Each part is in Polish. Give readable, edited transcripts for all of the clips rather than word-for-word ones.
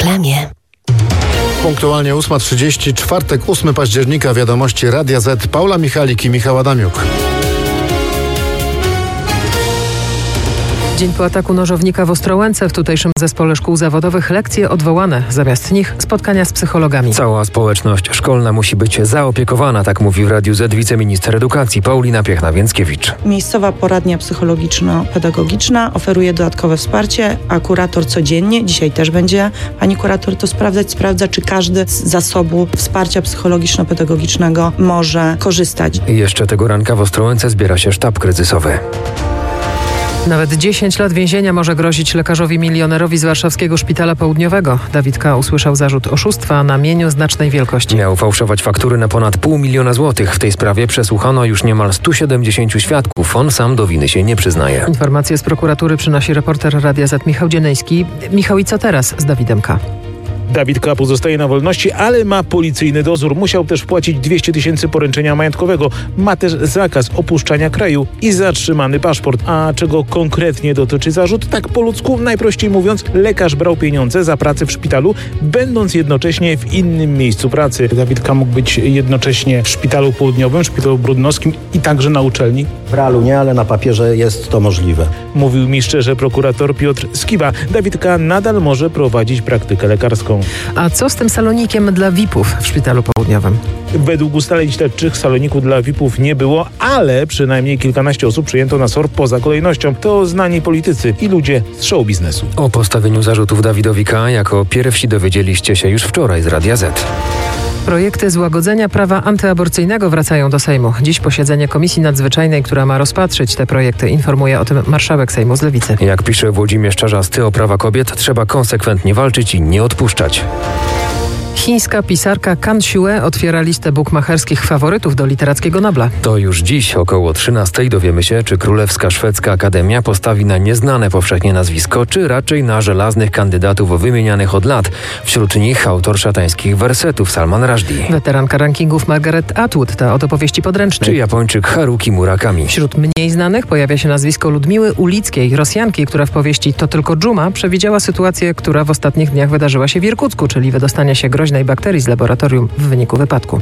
reklamie. Punktualnie 8:30, czwartek, 8 października, wiadomości Radia Z. Paula Michalik i Michał Adamiuk. Dzień po ataku nożownika w Ostrołęce w tutejszym zespole szkół zawodowych lekcje odwołane. Zamiast nich spotkania z psychologami. Cała społeczność szkolna musi być zaopiekowana, tak mówi w Radiu Z wiceminister edukacji Paulina Piechna-Więckiewicz. Miejscowa poradnia psychologiczno-pedagogiczna oferuje dodatkowe wsparcie, a kurator codziennie, dzisiaj też będzie pani kurator to sprawdza, czy każdy z zasobu wsparcia psychologiczno-pedagogicznego może korzystać. I jeszcze tego ranka w Ostrołęce zbiera się sztab kryzysowy. Nawet 10 lat więzienia może grozić lekarzowi milionerowi z warszawskiego szpitala południowego. Dawid K. usłyszał zarzut oszustwa na mieniu znacznej wielkości. Miał fałszować faktury na ponad 500 000 złotych. W tej sprawie przesłuchano już niemal 170 świadków. On sam do winy się nie przyznaje. Informacje z prokuratury przynosi reporter Radia Z Michał Dzienyjski. Michał, i co teraz z Dawidem K.? Dawid K. pozostaje na wolności, ale ma policyjny dozór. Musiał też wpłacić 200 000 poręczenia majątkowego. Ma też zakaz opuszczania kraju i zatrzymany paszport. A czego konkretnie dotyczy zarzut? Tak po ludzku, najprościej mówiąc, lekarz brał pieniądze za pracę w szpitalu, będąc jednocześnie w innym miejscu pracy. Dawid K. mógł być jednocześnie w szpitalu południowym, szpitalu brudnowskim i także na uczelni. W realu nie, ale na papierze jest to możliwe. Mówił mi szczerze prokurator Piotr Skiba. Dawid K. nadal może prowadzić praktykę lekarską. A co z tym salonikiem dla VIP-ów w szpitalu południowym? Według ustaleń śledczych saloniku dla VIP-ów nie było, ale przynajmniej kilkanaście osób przyjęto na SOR poza kolejnością. To znani politycy i ludzie z show biznesu. O postawieniu zarzutów Dawidowi K. jako pierwsi dowiedzieliście się już wczoraj z Radia Z. Projekty złagodzenia prawa antyaborcyjnego wracają do Sejmu. Dziś posiedzenie Komisji Nadzwyczajnej, która ma rozpatrzyć te projekty. Informuje o tym marszałek Sejmu z Lewicy. Jak pisze Włodzimierz Czarzasty, o prawa kobiet trzeba konsekwentnie walczyć i nie odpuszczać. Chińska pisarka Kan Xue otwiera listę bukmacherskich faworytów do Literackiego Nobla. To już dziś około 13:00 dowiemy się, czy Królewska Szwedzka Akademia postawi na nieznane powszechnie nazwisko, czy raczej na żelaznych kandydatów wymienianych od lat. Wśród nich autor szatańskich wersetów Salman Rushdie. Weteranka rankingów Margaret Atwood, ta od opowieści podręcznej. Czy Japończyk Haruki Murakami. Wśród mniej znanych pojawia się nazwisko Ludmiły Ulickiej, Rosjanki, która w powieści To tylko dżuma przewidziała sytuację, która w ostatnich dniach wydarzyła się w Irkucku, czyli wydostanie się groźnej bakterii z laboratorium w wyniku wypadku.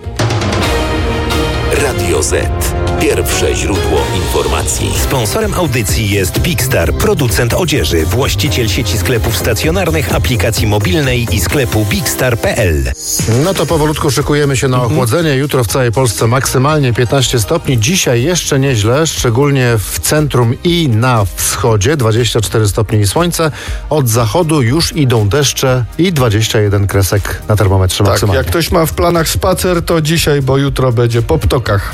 Radio Z. Pierwsze źródło informacji. Sponsorem audycji jest Big Star, producent odzieży, właściciel sieci sklepów stacjonarnych, aplikacji mobilnej i sklepu bigstar.pl. No to powolutku szykujemy się na ochłodzenie. Jutro w całej Polsce maksymalnie 15 stopni. Dzisiaj jeszcze nieźle, szczególnie w centrum i na wschodzie. 24 stopnie i słońce. Od zachodu już idą deszcze i 21 kresek na termometrze maksymalnie. Jak ktoś ma w planach spacer, to dzisiaj, bo jutro będzie po ptokach.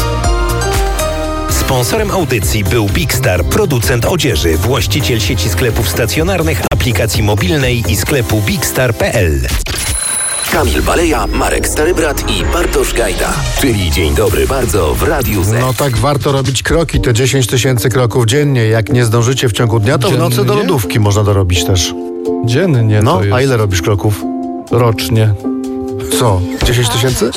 Sponsorem audycji był Big Star, producent odzieży, właściciel sieci sklepów stacjonarnych, aplikacji mobilnej i sklepu bigstar.pl. Kamil Baleja, Marek Starybrat i Bartosz Gajda. Czyli Dzień Dobry Bardzo w Radiu Z. No tak, warto robić kroki, te 10 000 kroków dziennie. Jak nie zdążycie w ciągu dnia, to dziennie? W nocy do lodówki można dorobić też. Dziennie no, to jest. A ile robisz kroków? Rocznie. Co? 10 000?